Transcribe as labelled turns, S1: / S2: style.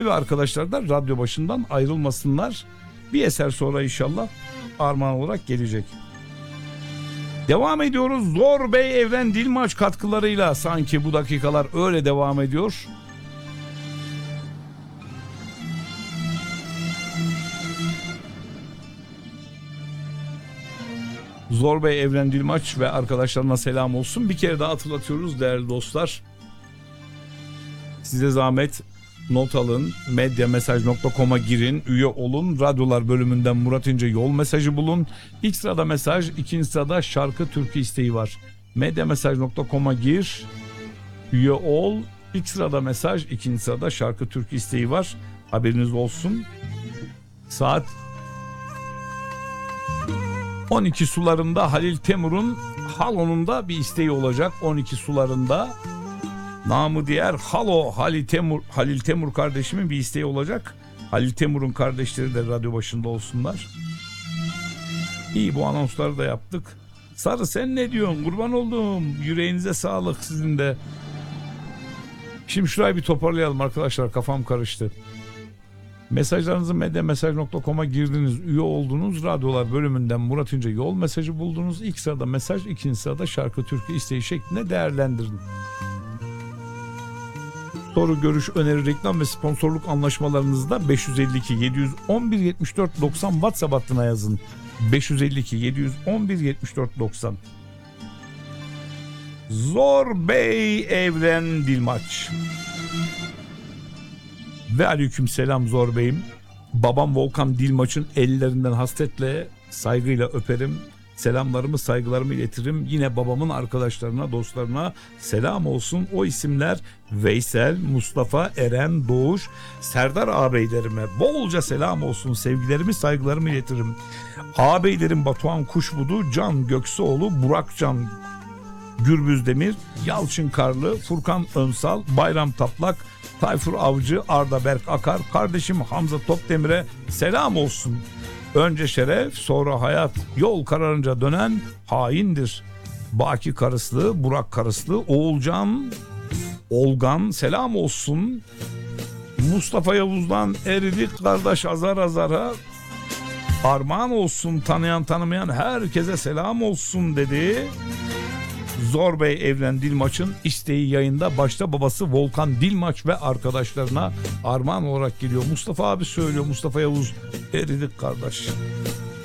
S1: ve arkadaşlar da radyo başından ayrılmasınlar. Bir eser sonra inşallah armağan olarak gelecek. Devam ediyoruz. Zor Bey Evren Dilmaç katkılarıyla, sanki bu dakikalar öyle devam ediyor. Zor Bey Evren Dilmaç ve arkadaşlarına selam olsun. Bir kere daha hatırlatıyoruz değerli dostlar. Size zahmet not alın. Medyamesaj.com'a girin. Üye olun. Radyolar bölümünden Murat İnce yol mesajı bulun. İlk sırada mesaj, ikinci sırada şarkı türkü isteği var. Medyamesaj.com'a gir. Üye ol. İlk sırada mesaj, ikinci sırada şarkı türkü isteği var. Haberiniz olsun. Saat 12 sularında Halil Temur'un Halo'nun da bir isteği olacak. 12 sularında namı diğer Halo Halil Temur kardeşimin bir isteği olacak. Halil Temur'un kardeşleri de radyo başında olsunlar. İyi, bu anonsları da yaptık. Sarı sen ne diyorsun? Kurban oldum. Yüreğinize sağlık sizin de. Şimdi şurayı bir toparlayalım arkadaşlar, kafam karıştı. Mesajlarınızı medyamesaj.com'a girdiniz, üye oldunuz, radyolar bölümünden Murat İnce yol mesajı buldunuz. İlk sırada mesaj, ikinci sırada şarkı türkü isteği şeklinde değerlendirin. Soru, görüş, öneri, reklam ve sponsorluk anlaşmalarınızda 552 711 74 90 WhatsApp hattına yazın. 552 711 74 90. Zor Bey Evren Dilmaç. Ve aleyküm selam Zor Bey'im. Babam Volkan Dilmaç'ın ellerinden hasretle, saygıyla öperim. Selamlarımı, saygılarımı iletirim. Yine babamın arkadaşlarına, dostlarına selam olsun. O isimler Veysel, Mustafa, Eren, Doğuş, Serdar ağabeylerime bolca selam olsun. Sevgilerimi, saygılarımı iletirim. Ağabeylerim Batuhan Kuşbudu, Can Göksuoğlu, Burak Can Gürbüzdemir, Yalçın Karlı, Furkan Önsal, Bayram Taplak, Tayfur Avcı, Arda Berk Akar, kardeşim Hamza Topdemir'e selam olsun. Önce şeref, sonra hayat, yol kararınca dönen haindir. Baki Karıslı, Burak Karıslı, Oğulcan, Olgan selam olsun. Mustafa Yavuz'dan Eridik kardeş azar azara armağan olsun. Tanıyan tanımayan herkese selam olsun dedi. Zor Bey Evren Dilmaç'ın isteği yayında, başta babası Volkan Dilmaç ve arkadaşlarına armağan olarak geliyor. Mustafa abi söylüyor, Mustafa Yavuz, eridik kardeş.